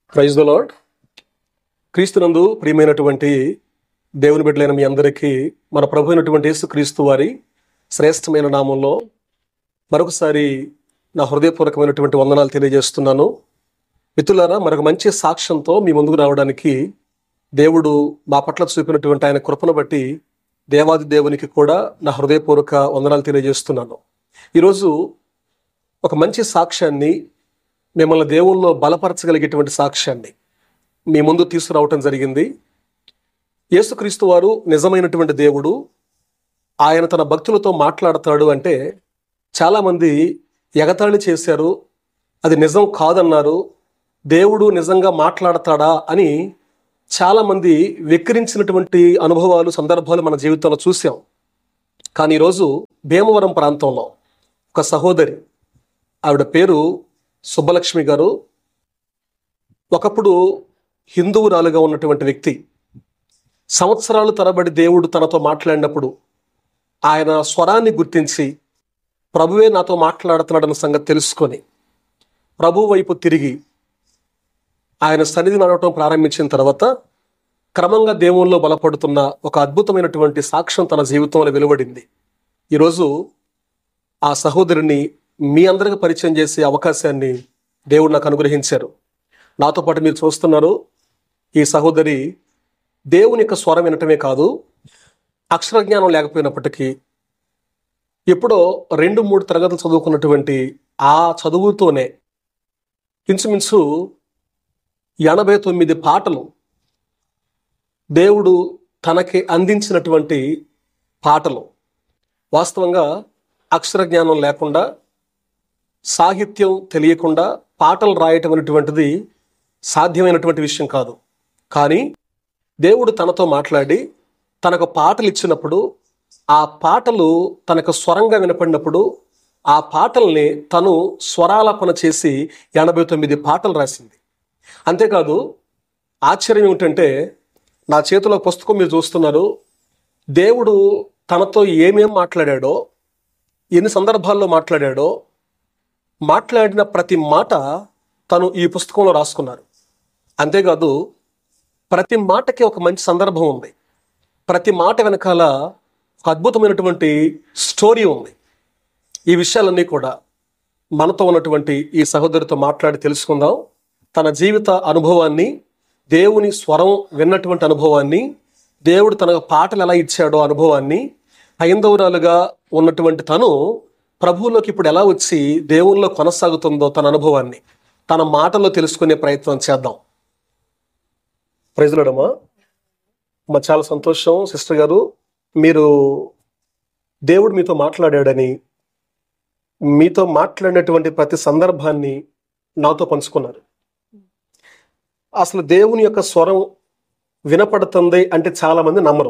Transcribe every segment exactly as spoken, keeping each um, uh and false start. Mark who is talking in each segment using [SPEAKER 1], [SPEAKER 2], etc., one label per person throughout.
[SPEAKER 1] Praise the lord. క్రీస్తునందు ప్రియమైనటువంటి దేవుని బిడ్డలైన మీ అందరికీ మన ప్రభు అయినటువంటి యేసు క్రీస్తు వారి శ్రేష్టమైన నామంలో మరొకసారి నా హృదయపూర్వకమైనటువంటి వందనాలు తెలియజేస్తున్నాను. మిత్రులారా, మరొక మంచి సాక్ష్యంతో మీ ముందుకు రావడానికి దేవుడు మా పట్ల చూపినటువంటి ఆయన కృపను బట్టి దేవాది దేవునికి కూడా నా హృదయపూర్వక వందనాలు తెలియజేస్తున్నాను. ఈరోజు ఒక మంచి సాక్ష్యాన్ని, మిమ్మల్ని దేవుల్లో బలపరచగలిగేటువంటి సాక్ష్యాన్ని మీ ముందు తీసుకురావటం జరిగింది. యేసుక్రీస్తు వారు నిజమైనటువంటి దేవుడు. ఆయన తన భక్తులతో మాట్లాడతాడు అంటే చాలామంది ఎగతాళి చేశారు, అది నిజం కాదన్నారు. దేవుడు నిజంగా మాట్లాడతాడా అని చాలామంది వెక్కిరించినటువంటి అనుభవాలు, సందర్భాలు మన జీవితంలో చూసాం. కానీ ఈరోజు భీమవరం ప్రాంతంలో ఒక సహోదరి, ఆవిడ పేరు సుబ్బలక్ష్మి గారు, ఒకప్పుడు హిందువురాలుగా ఉన్నటువంటి వ్యక్తి. సంవత్సరాలు తరబడి దేవుడు తనతో మాట్లాడినప్పుడు ఆయన స్వరాన్ని గుర్తించి ప్రభువే నాతో మాట్లాడుతున్నాడన్న సంగతి తెలుసుకొని ప్రభు వైపు తిరిగి ఆయన సన్నిధి నడవటం ప్రారంభించిన తర్వాత క్రమంగా దేవుల్లో బలపడుతున్న ఒక అద్భుతమైనటువంటి సాక్ష్యం తన జీవితంలో వెలువడింది. ఈరోజు ఆ సహోదరిని మీ అందరికి పరిచయం చేసే అవకాశాన్ని దేవుడు నాకు అనుగ్రహించారు. నాతో పాటు మీరు చూస్తున్నారు, ఈ సహోదరి దేవుని యొక్క స్వరం వినటమే కాదు, అక్షరజ్ఞానం లేకపోయినప్పటికీ ఎప్పుడో రెండు మూడు తరగతులు చదువుకున్నటువంటి ఆ చదువుతోనే ఇంచుమించు ఎనభై తొమ్మిది పాటలు దేవుడు తనకి అందించినటువంటి పాటలు. వాస్తవంగా అక్షరజ్ఞానం లేకుండా, సాహిత్యం తెలియకుండా పాటలు రాయటం అనేటువంటిది సాధ్యమైనటువంటి విషయం కాదు. కానీ దేవుడు తనతో మాట్లాడి తనకు పాటలు ఇచ్చినప్పుడు, ఆ పాటలు తనకు స్వరంగా వినపడినప్పుడు ఆ పాటల్ని తను స్వరాలాపన చేసి ఎనభై తొమ్మిది పాటలు రాసింది. అంతేకాదు, ఆశ్చర్యం ఏమిటంటే, నా చేతిలో పుస్తకం మీరు చూస్తున్నారు. దేవుడు తనతో ఏమేం మాట్లాడాడో, ఎన్ని సందర్భాల్లో మాట్లాడాడో, మాట్లాడిన ప్రతి మాట తను ఈ పుస్తకంలో రాసుకున్నారు. అంతేకాదు, ప్రతి మాటకి ఒక మంచి సందర్భం ఉంది. ప్రతి మాట వెనకాల ఒక అద్భుతమైనటువంటి స్టోరీ ఉంది. ఈ విషయాలన్నీ కూడా మనతో ఉన్నటువంటి ఈ సహోదరితో మాట్లాడి తెలుసుకుందాం. తన జీవిత అనుభవాన్ని, దేవుని స్వరం విన్నటువంటి అనుభవాన్ని, దేవుడు తన పాటలు ఎలా ఇచ్చాడో అనుభవాన్ని, హైందవురాలుగా ఉన్నటువంటి తను ప్రభువులోకి ఇప్పుడు ఎలా వచ్చి దేవునిలో కొనసాగుతుందో తన అనుభవాన్ని తన మాటల్లో తెలుసుకునే ప్రయత్నం చేద్దాం. ప్రైజ్ లార్డ్ అమ్మా. మా చాలా సంతోషం సిస్టర్ గారు, మీరు దేవుడు మీతో మాట్లాడాడని, మీతో మాట్లాడినటువంటి ప్రతి సందర్భాన్ని నాతో పంచుకున్నారు. అసలు దేవుని యొక్క స్వరం వినపడుతుంది అంటే చాలామంది నమ్మరు.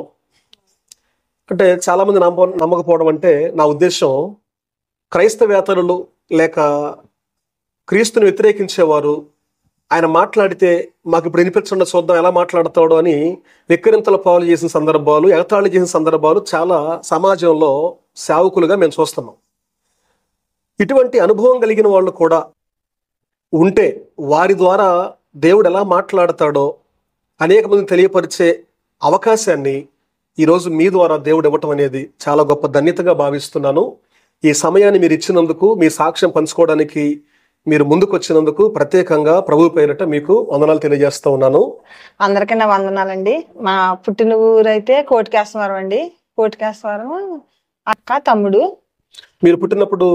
[SPEAKER 1] అంటే చాలామంది నమ్మ నమ్మకపోవడం అంటే నా ఉద్దేశం, క్రైస్తవేతరులు లేక క్రీస్తుని వ్యతిరేకించేవారు ఆయన మాట్లాడితే మాకు ఇప్పుడు వినిపించండి చూద్దాం ఎలా మాట్లాడతాడు అని వెక్కిరింతల పాలు చేసిన సందర్భాలు, ఎగతాళి చేసిన సందర్భాలు చాలా సమాజంలో సేవకులుగా మేము చూస్తున్నాం. ఇటువంటి అనుభవం కలిగిన వాళ్ళు కూడా ఉంటే వారి ద్వారా దేవుడు ఎలా మాట్లాడతాడో అనేక మంది తెలియపరిచే అవకాశాన్ని ఈరోజు మీ ద్వారా దేవుడు ఇవ్వటం అనేది చాలా గొప్ప ధన్యతగా భావిస్తున్నాను. ఈ సమయాన్ని మీరు ఇచ్చినందుకు, మీ సాక్ష్యం పంచుకోవడానికి మీరు ముందుకు వచ్చినందుకు ప్రత్యేకంగా ప్రభు పేరిట మీకు వందనాలు తెలియజేస్తూ ఉన్నాను.
[SPEAKER 2] అందరికీ నా వందనాలండి. మా పుట్టిన ఊరు అయితే కోటికేశ్వరం అండి. కోటికేశ్వరం అక్క తమ్ముడు.
[SPEAKER 1] మీరు పుట్టినప్పుడు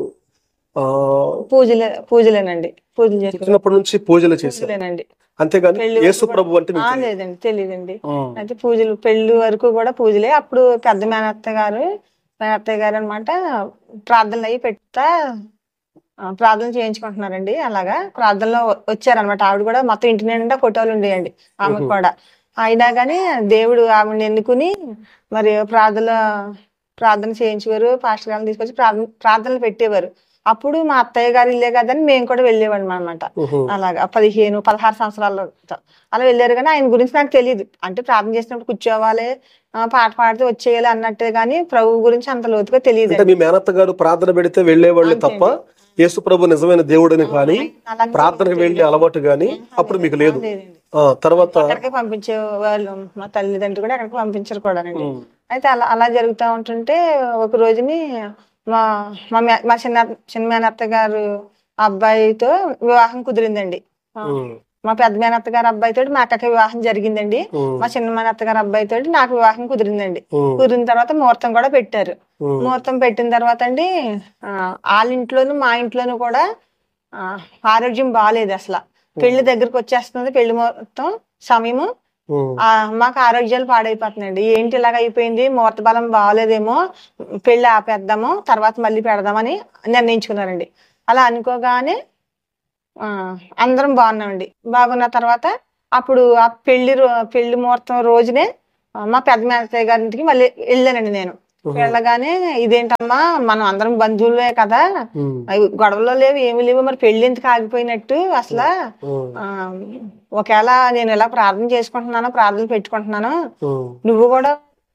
[SPEAKER 2] పూజలే పూజలేనండి పూజలు చేసినప్పటి
[SPEAKER 1] నుంచి పూజలు చేసేనండి. అంతేగాని యేసు ప్రభు అంటే
[SPEAKER 2] లేదండి, తెలియదండి. అయితే పూజలు పెళ్లి వరకు కూడా పూజలే. అప్పుడు పెద్ద మేనత్త గారు మేనత్తయ్య గారు అనమాట ప్రార్థనలు అయ్యి పెడతా ప్రార్థన చేయించుకుంటున్నారండి. అలాగా ప్రార్థనలో వచ్చారనమాట. ఆవిడ కూడా మొత్తం ఇంటి నిండా ఫోటోలు ఉండేయండి ఆమె కూడా. అయినా కానీ దేవుడు ఆవిడని ఎన్నుకుని మరి ప్రార్థన ప్రార్థన చేయించేవారు. పాస్టర్ గారిని తీసుకొచ్చి ప్రార్థన ప్రార్థనలు పెట్టేవారు. అప్పుడు మా అత్తయ్య గారు ఇల్లే కదని మేము కూడా వెళ్ళేవాళ్ళం అనమాట. అలాగా పదిహేను పదహారు సంవత్సరాలు అలా వెళ్ళారు. కానీ ఆయన గురించి నాకు తెలియదు. అంటే ప్రార్థన చేసినప్పుడు కూర్చోవాలి, పాట పాడితే వచ్చేయాలి అన్నట్టే గానీ ప్రభు గురించి అంత లోతుగా తెలియదు.
[SPEAKER 1] మీ మేనత్త గారు ప్రార్థన పెడితే వెళ్ళేవాళ్ళు తప్ప యేసు ప్రభు నిజమైన దేవుడని కానీ ప్రార్థనకు వెళ్ళే అలవాటు గాని అప్పుడు మీకు లేదు. ఆ తర్వాత
[SPEAKER 2] అక్కడికి పంపించే వాళ్ళు మా తల్లిదండ్రులు కూడా అక్కడికి పంపించరు కూడా అండి. అయితే అలా అలా జరుగుతూ ఉంటుంటే ఒక రోజుని మా మా మే- మా చిన్న చిన్న మేనత్త గారు అబ్బాయితో వివాహం కుదిరిందండి. ఆ, మా పెద్ద మేనత్త గారు అబ్బాయితో మా అక్కకి వివాహం జరిగిందండి. మా చిన్న మేనత్త గారు అబ్బాయితో నాకు వివాహం కుదిరిందండి. కుదిరిన తర్వాత ముహూర్తం కూడా పెట్టారు. ముహూర్తం పెట్టిన తర్వాత అండి ఆ, వాళ్ళ ఇంట్లోనూ మా ఇంట్లోనూ కూడా ఆ, ఆరోగ్యం బాగాలేదు అసలు. పెళ్లి దగ్గరకు వచ్చేస్తుంది, పెళ్లి ముహూర్తం సమయము. ఆ మాకు ఆరోగ్యాలు పాడైపోతున్నాయండి. ఏంటి ఇలాగ అయిపోయింది, ముహూర్త బలం బాగాలేదేమో, పెళ్లి ఆపేద్దాము తర్వాత మళ్ళీ పెడదామని నిర్ణయించుకున్నారండి. అలా అనుకోగానే ఆ అందరం బాగున్నామండి. బాగున్న తర్వాత అప్పుడు ఆ పెళ్లి రో పెళ్లి ముహూర్తం రోజునే ఆ, మా పెద్ద మేనత్తయ్య గారింటికి మళ్ళీ వెళ్ళానండి నేను. వెళ్ళగానే ఇదేంటమ్మా మనం అందరం బంధువులే కదా, అవి గొడవలో లేవు ఏమి లేవు, మరి పెళ్లి ఎందుకు ఆగిపోయినట్టు అసలు, ఆ ఒకవేళ నేను ఇలా ప్రార్థన చేసుకుంటున్నాను, ప్రార్థన పెట్టుకుంటున్నాను, నువ్వు కూడా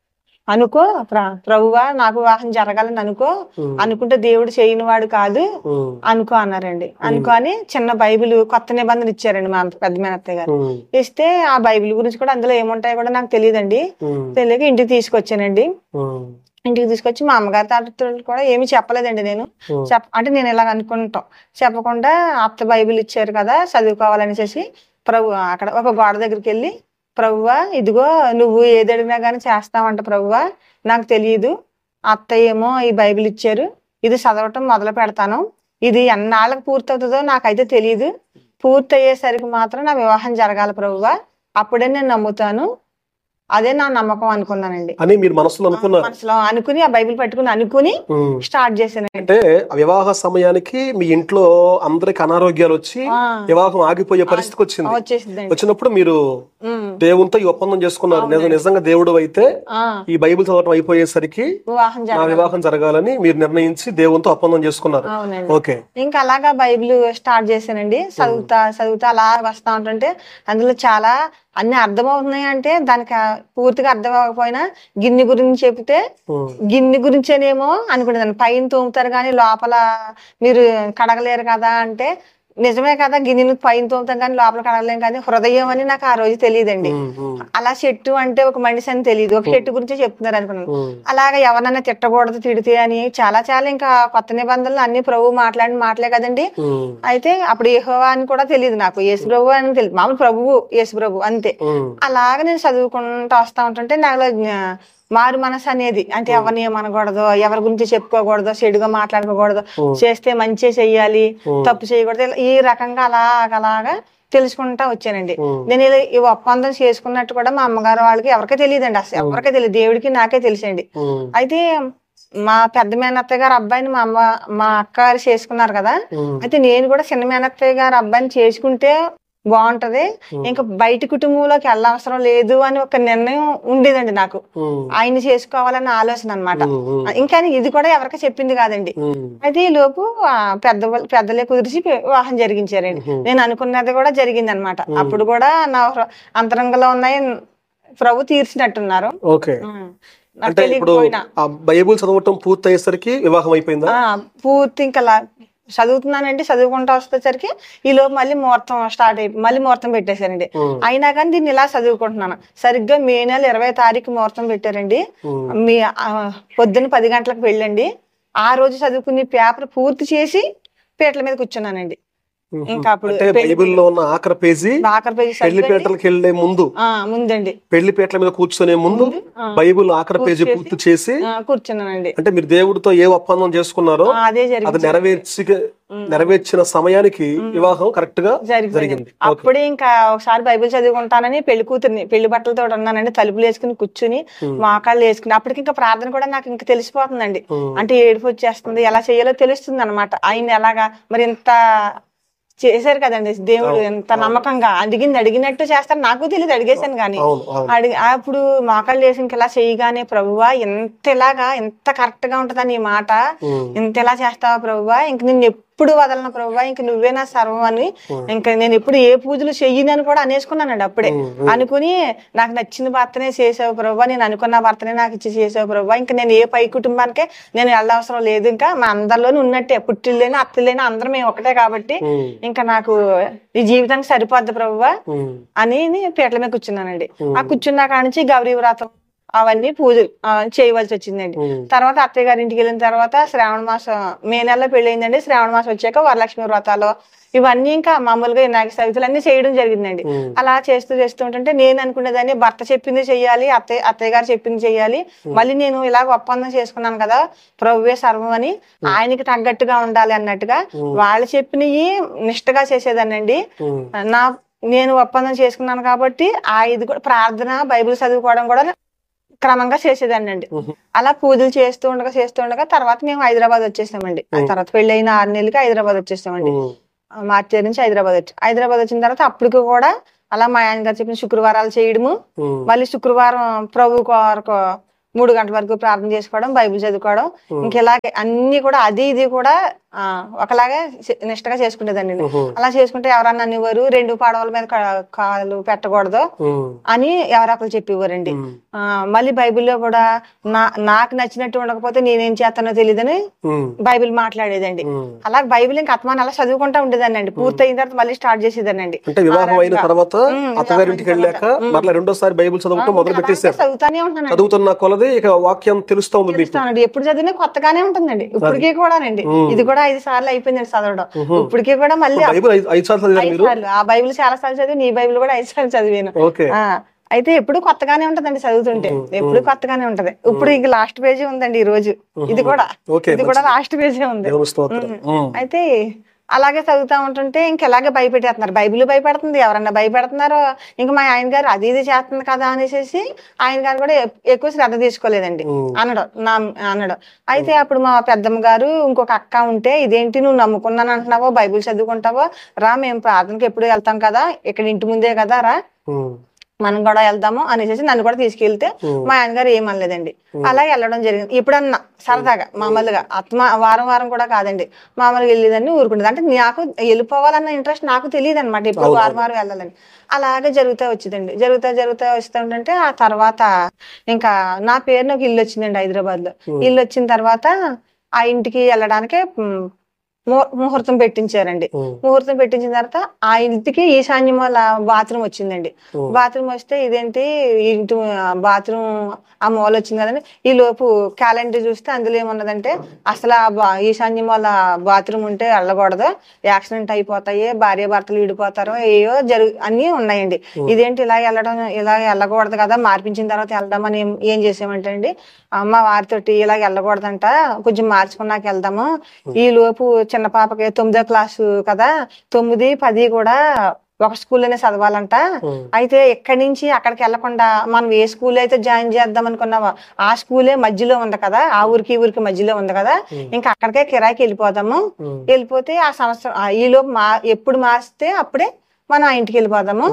[SPEAKER 2] అనుకో, ప్ర- ప్రభువా నాకు వివాహం జరగాలని అనుకో, అనుకుంటే దేవుడు చేయని వాడు కాదు అనుకో అన్నారండి. అనుకో అని చిన్న బైబిల్ కొత్త నిబంధన ఇచ్చారండి మా పెద్ద మేనత్తయ్య గారు. ఇస్తే ఆ బైబిల్ గురించి కూడా అందులో ఏముంటాయో కూడా నాకు తెలియదండి. తెలియక ఇంటికి తీసుకొచ్చానండి. ఇంటికి తీసుకొచ్చి మా అమ్మగారి తాతతో కూడా ఏమీ చెప్పలేదండి నేను. చెప్ప అంటే నేను ఇలాగ అనుకుంటాం చెప్పకుండా అత్త బైబిల్ ఇచ్చారు కదా చదువుకోవాలనేసి ప్రభు అక్కడ ఒక గోడ దగ్గరికి వెళ్ళి, ప్రభువా ఇదిగో నువ్వు ఏది అడిగినా గానీ చేస్తావంట ప్రభువా, నాకు తెలియదు, అత్తయ్య ఏమో ఈ బైబిల్ ఇచ్చారు, ఇది చదవటం మొదలు పెడతాను, ఇది ఎన్నాళ్ళకి పూర్తవుతుందో నాకైతే తెలియదు, పూర్తి అయ్యేసరికి మాత్రం నా వివాహం జరగాలి ప్రభువా, అప్పుడే నేను నమ్ముతాను, అదే నా నమ్మకం అనుకున్నానండి
[SPEAKER 1] అని మీరు మనసులో అనుకున్నారు.
[SPEAKER 2] మనసులో అనుకుని ఆ బైబిల్ పట్టుకుని అనుకుని స్టార్ట్ చేశానండి.
[SPEAKER 1] అంటే వివాహ సమయానికి మీ ఇంట్లో అందరికి అనారోగ్యాలు వచ్చి వివాహం ఆగిపోయే పరిస్థితికి వచ్చింది.
[SPEAKER 2] వచ్చేసిందండి.
[SPEAKER 1] వచ్చినప్పుడు మీరు దేవునితో ఈ ఒప్పందం చేసుకున్నారు, నేను నిజంగా దేవుడు అయితే ఈ బైబిల్ చదవటం అయిపోయేసరికి
[SPEAKER 2] వివాహం
[SPEAKER 1] నా వివాహం జరగాలని మీరు నిర్ణయించి దేవునితో ఒప్పందం చేసుకున్నారు.
[SPEAKER 2] అవునండి.
[SPEAKER 1] ఓకే.
[SPEAKER 2] ఇంకా అలాగా బైబిల్ స్టార్ట్ చేశానండి. చదువుతా చదువుతా అలా వస్తా ఉంటుంటే అందులో చాలా అన్ని అర్థమవుతున్నాయి. అంటే దానికి పూర్తిగా అర్థం అవ్వకపోయినా గిన్నె గురించి చెప్తే గిన్నె గురించేనేమో అనుకునేదాన్ని. పైన తోముతారు కానీ లోపల మీరు కడగలేరు కదా అంటే, నిజమే కదా, గిన్నెను పైన తోముతాం కానీ లోపల కడగలేం కానీ హృదయం అని నాకు ఆ రోజు తెలియదండి. అలా చెట్టు అంటే ఒక మనిషి అని తెలియదు, ఒక చెట్టు గురించే చెప్తున్నారు అనుకున్నాను. అలాగా ఎవరన్నా తిట్టకూడదు, తిడితే అని చాలా చాలా ఇంకా కొత్త నిబంధనలు అన్ని ప్రభు మాట్లాడిన మాటలే కదండి. అయితే అప్పుడు యెహోవా అని కూడా తెలియదు నాకు, యేసు ప్రభు అని తెలియదు, మామూలు ప్రభువు యేసు ప్రభు అంతే. అలాగ నేను చదువుకుంటూ వస్తా ఉంటుంటే నాలో మారు మనసు అనేది, అంటే ఎవరిని ఏమనకూడదు, ఎవరి గురించి చెప్పుకోకూడదు, చెడుగా మాట్లాడుకోకూడదు, చేస్తే మంచి చెయ్యాలి, తప్పు చేయకూడదు, ఈ రకంగా అలాగ అలాగా తెలుసుకుంటా వచ్చానండి. నేను ఇలా ఈ ఒప్పందం చేసుకున్నట్టు కూడా మా అమ్మగారు వాళ్ళకి ఎవరికీ తెలియదండి, అసలు ఎవరికీ తెలియదు, దేవుడికి నాకే తెలిసండి. అయితే మా పెద్ద మేనత్తయ్య గారు అబ్బాయిని మా అమ్మ మా అక్క గారు చేసుకున్నారు కదా, అయితే నేను కూడా చిన్న మేనత్తయ్య గారు అబ్బాయిని చేసుకుంటే బాగుంటది, ఇంకా బయట కుటుంబంలోకి వెళ్ళవసరం లేదు అని ఒక నిర్ణయం ఉండేదండి నాకు. ఆయన చేసుకోవాలన్న ఆలోచన అనమాట. ఇంకా ఇది కూడా ఎవరికి చెప్పింది కాదండి. అయితే ఈ లోపు పెద్ద పెద్దలే కుదిరిచి వివాహం జరిగించారండి. నేను అనుకున్నది కూడా జరిగింది అనమాట. అప్పుడు కూడా నా అంతరంగంలో ఉన్నాయి ప్రభు తీర్చినట్టున్నారు.
[SPEAKER 1] ఓకే. అంటే ఇప్పుడు బైబిల్ చదవటం పూర్తి అయ్యేసరికి వివాహం అయిపోయిందా?
[SPEAKER 2] పూర్తి ఇంకా చదువుతున్నానండి. చదువుకుంటా వచ్చేసరికి ఈ లోపు మళ్ళీ ముహూర్తం స్టార్ట్ అయిపోయి మళ్ళీ ముహూర్తం పెట్టేశారండి. అయినా కానీ దీన్ని ఇలా చదువుకుంటున్నాను. సరిగ్గా మే నెల ఇరవై తారీఖు ముహూర్తం పెట్టారండి. మీ పొద్దున్న పది గంటలకు వెళ్ళండి. ఆ రోజు చదువుకుని పేపర్ పూర్తి చేసి పీటల మీద కూర్చున్నానండి. ఇంకా అప్పుడు
[SPEAKER 1] బైబిల్లో ఉన్న ఆఖరి పేజీ
[SPEAKER 2] ఆఖరి పేజీ
[SPEAKER 1] పెళ్లి పీటలకు వెళ్లే ముందు
[SPEAKER 2] ముందండి
[SPEAKER 1] పెళ్లి పీటల మీద కూర్చునే ముందు బైబిల్ ఆఖరి పేజీ పూర్తి చేసి
[SPEAKER 2] కూర్చున్నానండి.
[SPEAKER 1] అంటే మీరు దేవుడితో ఏ ఒప్పందం చేసుకున్నారో
[SPEAKER 2] అదే
[SPEAKER 1] అది నెరవేర్చి నెరవేర్చిన సమయానికి వివాహం కరెక్ట్ గా జరిగింది.
[SPEAKER 2] అప్పుడే ఇంకా ఒకసారి బైబిల్ చదువుకుంటానని పెళ్లి కూతుర్ని పెళ్లి బట్టలతో ఉన్నానండి, తలుపులు వేసుకుని కూర్చుని మోకాళ్ళు వేసుకుని అప్పటికి ఇంకా ప్రార్థన కూడా నాకు ఇంకా తెలిసిపోతుందండి. అంటే ఏడుపు వచ్చేస్తుంది, ఎలా చేయాలో తెలుస్తుంది అనమాట. ఆయన ఎలాగా మరి ఇంత చేశారు కదండి దేవుడు, ఎంత నమ్మకంగా అడిగింది అడిగినట్టు చేస్తారు. నాకు తెలియదు, అడిగేశాను కానీ అడిగి అప్పుడు మోకాళ్ళు వేసి ఇంకెలా చేయగానే ప్రభువా ఎంత ఇలాగా ఎంత కరెక్ట్ గా ఉంటుందని ఈ మాట, ఇంత ఎలా చేస్తావా ప్రభువా, ఇంక నిన్ను ఎప్పుడు వదలను ప్రభువా, ఇంక నువ్వే నా సర్వం అని, ఇంకా నేను ఎప్పుడు ఏ పూజలు చెయ్యనని కూడా అనేసుకున్నానండి అప్పుడే. అనుకుని నాకు నచ్చిన భర్తనే చేసావు ప్రభువా, నేను అనుకున్న భర్తనే నాకు ఇచ్చి చేసావు ప్రభువా, ఇంకా నేను ఏ పై కుటుంబానికే నేను వెళ్ళవసరం లేదు, ఇంకా మా అందరిలోనే ఉన్నట్టే, పుట్టిల్లేని అత్తలేని అందరం మేము ఒకటే కాబట్టి ఇంకా నాకు ఈ జీవితానికి సరిపోద్ది ప్రభువా అని పీటల మీద కూర్చున్నానండి. ఆ కూర్చున్నా కాడ నుంచి గౌరీ వ్రతం అవన్నీ పూజలు చేయవలసి వచ్చిందండి. తర్వాత అత్తయ్య గారి ఇంటికి వెళ్ళిన తర్వాత శ్రావణ మాసం మే నెలలో పెళ్ళయిందండి. శ్రావణ మాసం వచ్చాక వరలక్ష్మి వ్రతాలు ఇవన్నీ ఇంకా మామూలుగా వినాయక చవితులు అన్ని చేయడం జరిగిందండి. అలా చేస్తూ చేస్తూ ఉంటుంటే నేను అనుకునేదాన్ని భర్త చెప్పింది చెయ్యాలి, అత్తయ్య అత్తయ్య గారు చెప్పింది చెయ్యాలి, మళ్ళీ నేను ఇలాగ ఒప్పందం చేసుకున్నాను కదా ప్రభువే సర్వం అని, ఆయనకి తగ్గట్టుగా ఉండాలి అన్నట్టుగా వాళ్ళు చెప్పినవి నిష్ఠగా చేసేదానండి. నా నేను ఒప్పందం చేసుకున్నాను కాబట్టి ఆ ఇది కూడా ప్రార్థన బైబిల్ చదువుకోవడం కూడా క్రమంగా చేసేదాన్ని అండి. అలా పూజలు చేస్తూ ఉండగా చేస్తూ ఉండగా తర్వాత మేము హైదరాబాద్ వచ్చేసామండి. ఆ తర్వాత పెళ్లి అయిన ఆరు నెలలకి హైదరాబాద్ వచ్చేసామండి. మార్చి నుంచి హైదరాబాద్ వచ్చి హైదరాబాద్ వచ్చిన తర్వాత అప్పటికి కూడా అలా మా ఆయన గారు చెప్పిన శుక్రవారాలు చేయడము, మళ్ళీ శుక్రవారం ప్రభు కొరకు మూడు గంటల వరకు ప్రార్థన చేసుకోవడం, బైబిల్ చదువుకోవడం, ఇంకెలాగే అన్ని కూడా అది ఇది కూడా ఆ ఒకలాగే నిష్టగా చేసుకునేదండి. అలా చేసుకుంటే ఎవరన్నా అనేవారు రెండు పడవల మీద కాలు పెట్టకూడదు అని ఎవరొకరు చెప్పేవారండి. ఆ మళ్ళీ బైబిల్లో కూడా నా నాకు నచ్చినట్టు ఉండకపోతే నేనేం చేస్తానో తెలియదని బైబిల్ మాట్లాడేదండి. అలా బైబిల్ ఇంకా అత్మాన్ని అలా చదువుకుంటా ఉండేదాన్ని అండి. పూర్తి అయిన తర్వాత మళ్ళీ స్టార్ట్ చేసేదానండి.
[SPEAKER 1] వివాహం అయిన తర్వాత అత్తగారింటికి వెళ్ళాక మళ్ళీ రెండోసారి బైబిల్ చదవటం మొదలు పెట్టేశారు.
[SPEAKER 2] చదువుతానే ఉంటాను,
[SPEAKER 1] చదువుతున్న కొలది ఇక వాక్యం తెలుస్తా ఉంది.
[SPEAKER 2] ఎప్పుడు చదివినా కొత్తగానే ఉంటుందండి. ఇప్పటికీ కూడానండి, ఇది కూడా ఐదు సార్లు అయిపోయిందండి చదవడం. ఇప్పటికీ కూడా మళ్ళీ ఆ బైబిల్ చాలా సార్లు చదివి, నీ బైబిల్ కూడా ఐదు సార్లు చదివాను. అయితే ఎప్పుడు కొత్తగానే ఉంటదండి చదువుతుంటే, ఎప్పుడు కొత్తగానే ఉంటది. ఇప్పుడు ఇంక లాస్ట్ పేజీ ఉందండి ఈ రోజు, ఇది కూడా ఇది కూడా లాస్ట్ పేజీ ఉంది. అయితే అలాగే చదువుతా ఉంటుంటే ఇంకెలాగే భయపెట్టేస్తున్నారు, బైబిల్ భయపెడుతుంది, ఎవరన్నా భయపెడుతున్నారో, ఇంకా మా ఆయన గారు అది ఇది చేస్తుంది కదా అనేసి ఆయన గారు కూడా ఎక్కువ శ్రద్ధ తీసుకోలేదండి అనడం నా అనడం. అయితే అప్పుడు మా పెద్దమ్మ గారు ఇంకొక అక్క ఉంటే, ఇదేంటి నువ్వు నమ్ముకున్నాను అంటున్నావో, బైబిల్ చదువుకుంటావో, రా మేము ప్రార్థనకి ఎప్పుడు వెళ్తాం కదా, ఇక్కడ ఇంటి ముందే కదా, రా మనం కూడా వెళ్దాము అనేసి నన్ను కూడా తీసుకెళ్తే మా ఆయన గారు ఏమనలేదండి. అలా వెళ్ళడం జరిగింది. ఎప్పుడన్నా సరదాగా మామూలుగా ఆత్మ వారం వారం కూడా కాదండి, మామూలుగా వెళ్ళేదాన్ని ఊరుకుంటుంది. అంటే నాకు వెళ్ళిపోవాలన్న ఇంట్రెస్ట్ నాకు తెలియదు అనమాట, ఎప్పుడు వారం వారం వెళ్ళాలని. అలాగే జరుగుతూ వచ్చిందండి. జరుగుతా జరుగుతూ వస్తుంటే ఆ తర్వాత ఇంకా నా పేరున ఒక ఇల్లు వచ్చిందండి హైదరాబాద్ లో. ఇల్లు వచ్చిన తర్వాత ఆ ఇంటికి వెళ్ళడానికి ముహూర్తం పెట్టించారండి. ముహూర్తం పెట్టించిన తర్వాత ఆ ఇంటికి ఈశాన్యం వాళ్ళ బాత్రూమ్ వచ్చిందండి. బాత్రూమ్ వస్తే ఇదేంటి ఇంటి బాత్రూమ్ ఆ మూల వచ్చింది కదండి. ఈ లోపు క్యాలెండర్ చూస్తే అందులో ఏమున్నదంటే, అసలు ఆ ఈశాన్యం వాళ్ళ బాత్రూమ్ ఉంటే వెళ్ళకూడదు, యాక్సిడెంట్ అయిపోతాయి, భార్య భర్తలు విడిపోతారు, ఏయో జరుగు అన్ని ఉన్నాయండి. ఇదేంటి ఇలా వెళ్ళడం, ఇలా వెళ్ళకూడదు కదా, మార్పించిన తర్వాత వెళ్దామని ఏం ఏం చేసామంటే అండి, అమ్మ వారితోటి ఇలా వెళ్ళకూడదంట, కొంచెం మార్చుకున్నాక వెళ్దాము. ఈ లోపు చిన్న పాపకి తొమ్మిదో క్లాసు కదా, తొమ్మిది పది కూడా ఒక స్కూల్లోనే చదవాలంట. అయితే ఎక్కడి నుంచి అక్కడికి వెళ్లకుండా మనం ఏ స్కూల్ అయితే జాయిన్ చేద్దాం అనుకున్నావా ఆ స్కూలే మధ్యలో ఉంది కదా, ఆ ఊరికి ఊరికి మధ్యలో ఉంది కదా, ఇంకా అక్కడికే కిరాయికి వెళ్ళిపోదాము. వెళ్ళిపోతే ఆ సంవత్సరం ఈ లోపు మా ఎప్పుడు మారిస్తే అప్పుడే మనం ఆ ఇంటికి వెళ్ళిపోదాము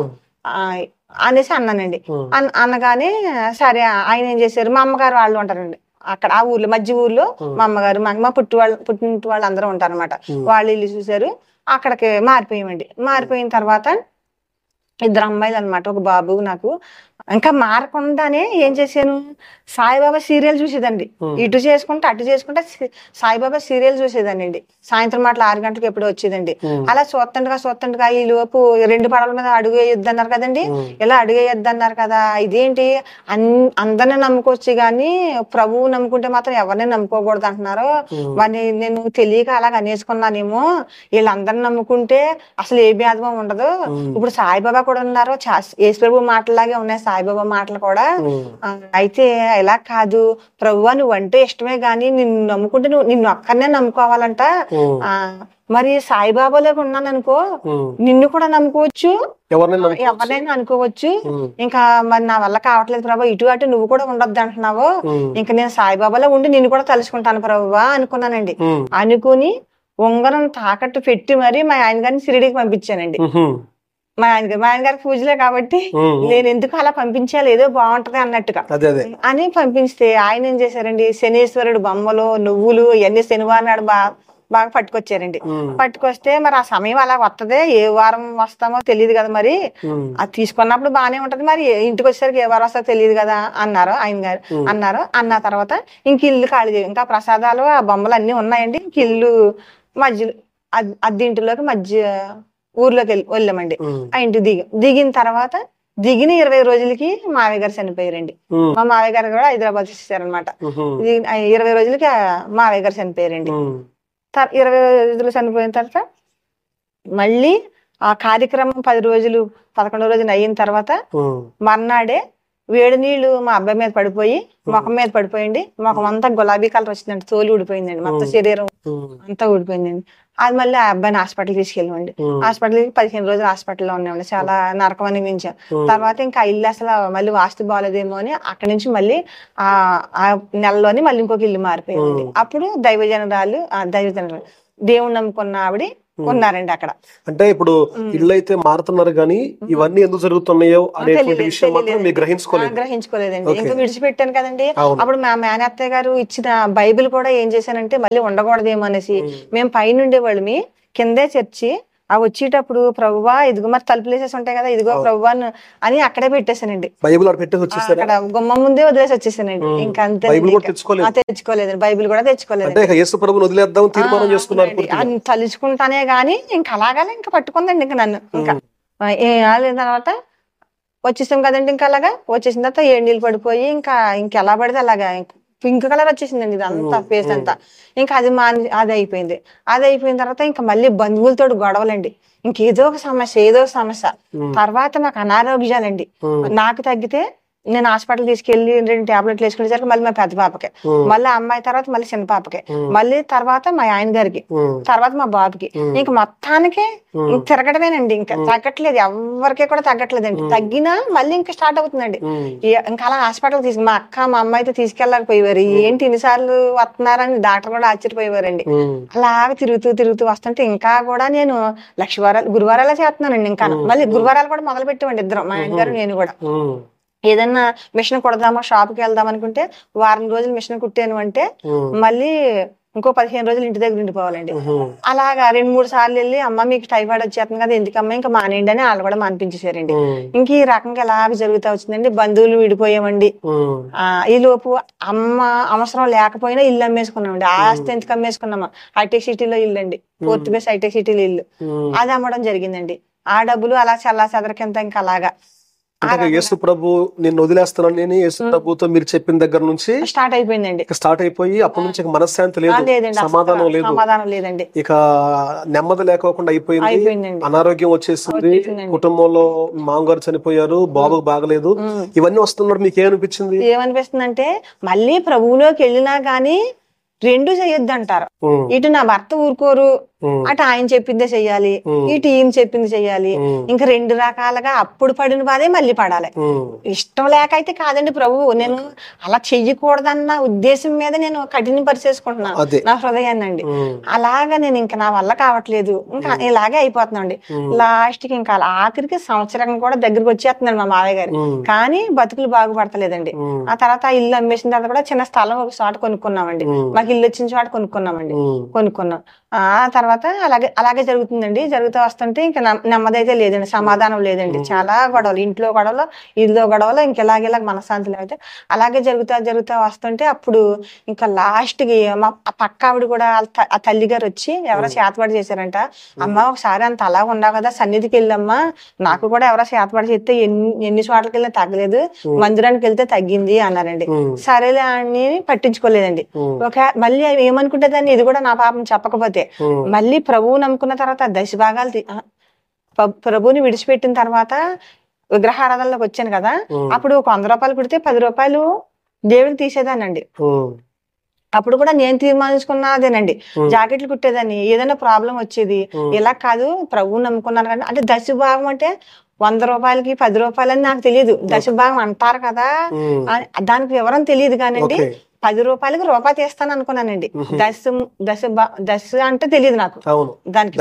[SPEAKER 2] అనేసి అన్నానండి. అనగానే సరే ఆయన ఏం చేశారు, మా అమ్మగారు వాళ్ళు ఉంటారండి అక్కడ ఆ ఊర్లో మధ్య ఊర్లో, మా అమ్మగారు మా మా పుట్టి వాళ్ళు పుట్టింటి వాళ్ళు అందరూ ఉంటారు అనమాట. వాళ్ళు ఇల్లు చూసారు, అక్కడికి మారిపోయామండి. మారిపోయిన తర్వాత ఇద్దరు అమ్మాయిలు అనమాట, ఒక బాబు నాకు. ఇంకా మారకుండానే ఏం చేశాను, సాయిబాబా సీరియల్ చూసేదండి. ఇటు చేసుకుంటే అటు చేసుకుంటే సాయిబాబా సీరియల్ చూసేదాన్ని అండి. సాయంత్రం మాటలు ఆరు గంటలకు ఎప్పుడో వచ్చేదండి. అలా చూస్తుండగా చూస్తుండగా ఈ లోపు రెండు పడవల మీద అడుగు వేయొద్దు అన్నారు కదండి, ఇలా అడుగు వేయొద్దు అన్నారు కదా, ఇదేంటి అన్ అందరిని నమ్ముకోవచ్చు కానీ ప్రభువు నమ్ముకుంటే మాత్రం ఎవరిని నమ్ముకోకూడదు అంటున్నారు. మరి నేను తెలియక అలాగ అనేసుకున్నానేమో, వీళ్ళందరిని నమ్ముకుంటే అసలు ఏ భేదమో ఉండదు. ఇప్పుడు సాయిబాబా కూడా ఉన్నారు, యేసు ప్రభు మాటలాగే ఉన్నాయి సాయిబాబా మాటలు కూడా. అయితే ఇలా కాదు ప్రభువా, నువ్వు అంటే ఇష్టమే గాని నిన్ను నమ్ముకుంటే నువ్వు నిన్ను ఒక్కరినే నమ్ముకోవాలంట. ఆ మరి సాయిబాబాలోకి ఉన్నాను అనుకో, నిన్ను కూడా నమ్ముకోవచ్చు, ఎవరినైనా అనుకోవచ్చు. ఇంకా మరి నా వల్ల కావట్లేదు ప్రభు, ఇటు అటు నువ్వు కూడా ఉండొద్దు అంటున్నావు, ఇంకా నేను సాయిబాబాలో ఉండి నిన్ను కూడా తలుచుకుంటాను ప్రభువా అనుకున్నానండి. అనుకుని ఉంగరం తాకట్టు పెట్టి మరి మా ఆయన గారిని షిరిడీకి పంపించానండి. మా ఆయన మా ఆయన గారికి పూజలే కాబట్టి నేను ఎందుకు అలా పంపించాలి, ఏదో బాగుంటది అన్నట్టుగా అని పంపిస్తే ఆయన ఏం చేశారండి, శనీశ్వరుడు బొమ్మలు నువ్వులు ఇవన్నీ శనివారం నాడు బా బాగా పట్టుకొచ్చారండి. పట్టుకొస్తే మరి ఆ సమయం అలా వస్తదే, ఏ వారం వస్తామో తెలియదు కదా, మరి అది తీసుకున్నప్పుడు బాగానే ఉంటది, మరి ఇంటికి వచ్చేసరికి ఏ వారం వస్తుందో తెలియదు కదా అన్నారు ఆయన గారు. అన్నారు అన్న తర్వాత ఇంక ఇల్లు ఖాళీ, ఇంకా ప్రసాదాలు ఆ బొమ్మలు అన్ని ఉన్నాయండి. ఇంక ఇల్లు మధ్య అద్దె ఇంటిలోకి మధ్య ఊర్లోకి వెళ్ళి వెళ్ళామండి. ఆ ఇంటి దిగి దిగిన తర్వాత దిగిన ఇరవై రోజులకి మావయ్య గారు చనిపోయారండి. మా మావయ్య గారు కూడా హైదరాబాద్ వచ్చేసారనమాట. ఇరవై రోజులకి మావయ్య గారు చనిపోయారండి. ఇరవై రోజులు చనిపోయిన తర్వాత మళ్ళీ ఆ కార్యక్రమం పది రోజులు పదకొండో రోజున అయిన తర్వాత మర్నాడే వేడి నీళ్లు మా అబ్బాయి మీద పడిపోయి ముఖం మీద పడిపోయింది. ముఖం అంతా గులాబీ కలర్ వచ్చిందండి, తోలు ఊడిపోయిందండి, మొత్తం శరీరం అంతా ఊడిపోయిందండి. అది మళ్ళీ ఆ అబ్బాయిని హాస్పిటల్ తీసుకెళ్ళమండి. హాస్పిటల్కి పదిహేను రోజులు హాస్పిటల్లో ఉన్నామండి. చాలా నరకం అనిపించాం. తర్వాత ఇంకా ఇల్లు అసలు మళ్ళీ వాస్తు బాగాలేదేమో అని అక్కడి నుంచి మళ్ళీ ఆ నెలలోని మళ్ళీ ఇంకొక ఇల్లు మారిపోయింది. అప్పుడు దైవజనరాలు దైవజనరాలు దేవుణ్ణి నమ్ముకున్న ఆవిడ ఉన్నారండి అక్కడ.
[SPEAKER 1] అంటే ఇప్పుడు ఇల్లు అయితే మారుతున్నారు కానీ ఇవన్నీ ఎందుకు జరుగుతున్నాయో అనేటువంటి విషయం మాత్రం మీరు గ్రహించుకోలేదు
[SPEAKER 2] గ్రహించుకోలేదండి ఇంకా విడిచిపెట్టాను కదండి. అప్పుడు మా మేనత్తయ్య గారు ఇచ్చిన బైబిల్ కూడా ఏం చేశానంటే మళ్ళీ ఉండకూడదేమో అనేసి మేము పైన ఉండేవాళ్ళమి, కిందే చర్చి. ఆ వచ్చేటప్పుడు ప్రభువా ఇదిగో మరి తలుపులు వేసేసి ఉంటాయి కదా, ఇదిగో ప్రభువా అని అక్కడే పెట్టేశానండి.
[SPEAKER 1] బైబిల్ అక్కడ
[SPEAKER 2] గుమ్మ ముందే వదిలేసి వచ్చేసానండి. ఇంకా అంతే, తెచ్చుకోలేదండి బైబిల్ కూడా తెచ్చుకోలేదు. తలుచుకుంటానే గాని ఇంకా అలాగానే ఇంకా పట్టుకుందండి ఇంకా నన్ను. ఇంకా తర్వాత వచ్చేసాం కదండి, ఇంకా అలాగా వచ్చేసిన తర్వాత ఏడు నీళ్ళు పడిపోయి ఇంకా ఇంకెలా పడితే అలాగా పింక్ కలర్ వచ్చేసిందండి ఇదంతా ఫేస్ అంతా. ఇంకా అది మా అది అయిపోయింది. అది అయిపోయిన తర్వాత ఇంకా మళ్ళీ బంధువులతో గొడవలండి, ఇంకేదో ఒక సమస్య ఏదో ఒక సమస్య. తర్వాత నాకు అనారోగ్యాలండి. నాకు తగ్గితే నేను హాస్పిటల్ తీసుకెళ్లి రెండు టాబ్లెట్లు వేసుకునేసరికి మళ్ళీ మా పెద్ద పాపకి, మళ్ళీ అమ్మాయి తర్వాత మళ్ళీ చిన్న పాపకి, మళ్ళీ తర్వాత మా ఆయన గారికి, తర్వాత మా బాబుకి. ఇంక మొత్తానికి తిరగడమేనండి. ఇంకా తగ్గట్లేదు, ఎవరికి కూడా తగ్గట్లేదండి. తగ్గినా మళ్ళీ ఇంకా స్టార్ట్ అవుతుందండి. ఇంకా అలా హాస్పిటల్ తీసుకు మా అక్క మా అమ్మ అయితే తీసుకెళ్ళకపోయేవారు. ఏంటి ఇన్నిసార్లు వస్తున్నారని డాక్టర్ కూడా ఆశ్చర్యపోయేవారండి. అలాగా తిరుగుతూ తిరుగుతూ వస్తుంటే ఇంకా కూడా నేను లక్ష వారాలు గురువారాలే చేస్తున్నానండి. ఇంకా మళ్ళీ గురువారాలు కూడా మొదలు పెట్టామండి ఇద్దరం, మా ఆయన గారు నేను కూడా. ఏదన్నా మిషన్ కుడదామా షాప్కి వెళ్దాం అనుకుంటే వారం రోజులు మిషన్ కుట్టాను అంటే మళ్ళీ ఇంకో పదిహేను రోజులు ఇంటి దగ్గర ఉండిపోవాలండి. అలాగా రెండు మూడు సార్లు వెళ్ళి అమ్మ మీకు టైఫాయిడ్ వచ్చేస్తుంది కదా ఎందుకమ్మా ఇంకా మానేయండి అని వాళ్ళు కూడా మానిపించేశారండి. ఇంక ఈ రకంగా ఎలాగ జరుగుతూ వచ్చిందండి. బంధువులు విడిపోయామండి. ఆ ఈ లోపు అమ్మ అవసరం లేకపోయినా ఇల్లు అమ్మేసుకున్నామండి. ఆస్తి ఎందుకు అమ్మేసుకున్నామా, హైటెక్ సిటీలో ఇల్లు అండి, ఫోర్త్ బేస్ హైటెక్ సిటీలో ఇల్లు, అది అమ్మడం జరిగిందండి. ఆ డబ్బులు అలా చల్లా చెదరకింత ఇంకా అలాగా
[SPEAKER 1] యేసు ప్రభు నిన్ను వదిలేస్తున్నాను నేను యేసు ప్రభుతో మీరు చెప్పిన దగ్గర నుంచి
[SPEAKER 2] స్టార్ట్ అయిపోయిందండి.
[SPEAKER 1] స్టార్ట్ అయిపోయి అప్పటి నుంచి మనశ్శాంతి లేదు, సమాధానం లేదు,
[SPEAKER 2] సమాధానం లేదండి.
[SPEAKER 1] ఇక నెమ్మది లేకోకుండా అయిపోయింది. అనారోగ్యం వచ్చేసింది, కుటుంబంలో మామగారు చనిపోయారు, బాబుకు బాగలేదు, ఇవన్నీ వస్తున్నారు. మీకు ఏమనిపించింది?
[SPEAKER 2] ఏమనిపిస్తుంది అంటే మళ్ళీ ప్రభువులోకి వెళ్ళినా గానీ రెండు చెయ్యొద్దు అంటారు. ఇటు నా భర్త ఊరుకోరు, అటు ఆయన చెప్పిందే చెయ్యాలి, ఇటు ఈయన చెప్పింది చెయ్యాలి. ఇంకా రెండు రకాలుగా అప్పుడు పడిన బాధే మళ్ళీ పడాలి. ఇష్టం లేక అయితే కాదండి ప్రభువు, నేను అలా చెయ్యకూడదన్న ఉద్దేశం మీద నేను కఠిన పరిచేసుకుంటున్నాను నా హృదయాన్ని అండి. అలాగా నేను ఇంకా నా వల్ల కావట్లేదు, ఇంకా ఇలాగే అయిపోతున్నాండి. లాస్ట్ కి ఇంకా ఆఖరికి సంవత్సరం కూడా దగ్గరికి వచ్చేస్తున్నాడు మా మావయ్య గారు, కానీ బతుకులు బాగుపడతలేదండి. ఆ తర్వాత ఇల్లు అమ్మేసిన తర్వాత కూడా చిన్న స్థలం ఒక చోట కొనుక్కున్నామండి. మాకు ఇల్లు వచ్చిన చోట కొనుక్కున్నామండి. కొనుక్కున్నాం. ఆ తర్వాత అలాగే అలాగే జరుగుతుందండి. జరుగుతూ వస్తుంటే ఇంకా నెమ్మది అయితే లేదండి, సమాధానం లేదండి. చాలా గొడవలు, ఇంట్లో గొడవలు, ఇల్లు గొడవలు, ఇంకెలాగేలాగ మనశ్శాంతి లేకపోతే అలాగే జరుగుతా జరుగుతూ వస్తుంటే అప్పుడు ఇంకా లాస్ట్ కి మా పక్క ఆవిడ కూడా ఆ తల్లి గారు వచ్చి ఎవరో చేతబడి చేశారంట. అమ్మ ఒకసారి అంత అలా ఉన్నావు కదా సన్నిధికి వెళ్ళమ్మా, నాకు కూడా ఎవరో చేతబడి చేస్తే ఎన్ని ఎన్ని చోట్లకి వెళ్ళినా తగ్గలేదు, మందిరానికి వెళ్తే తగ్గింది అన్నారండి. సరేలే అని పట్టించుకోలేదండి. ఒక మళ్ళీ ఏమనుకుంటేదాన్ని ఇది కూడా నా పాపం చెప్పకపోతే, మళ్ళీ ప్రభువు నమ్ముకున్న తర్వాత దశ భాగాలు ప్రభువుని విడిచిపెట్టిన తర్వాత విగ్రహారాధనలోకి వచ్చాను కదా, అప్పుడు ఒక వంద రూపాయలు పెడితే పది రూపాయలు దేవుడికి తీసేదానండి. అప్పుడు కూడా నేను తీర్మానించుకున్నదేనండి, జాకెట్లు కుట్టేదాన్ని. ఏదైనా ప్రాబ్లం వచ్చేది, ఇలా కాదు ప్రభువు నమ్ముకున్నాను కానీ అంటే దశ భాగం అంటే వంద రూపాయలకి పది రూపాయలని నాకు తెలియదు. దశ భాగం అంటారు కదా, దానికి వివరం తెలియదు కానండి. పది రూపాయలకి రూపాయి తీస్తాను అనుకున్నానండి. దశ దశ దశ అంటే తెలియదు నాకు, దానికి